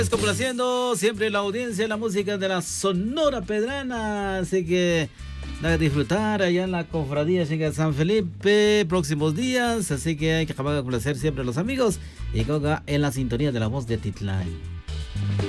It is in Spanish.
Complaciendo siempre la audiencia, la música de la Sonora Pedrana. Así que a disfrutar allá en la cofradía de San Felipe próximos días. Así que hay que acabar de complacer siempre a los amigos y coga en la sintonía de la voz de Titlán.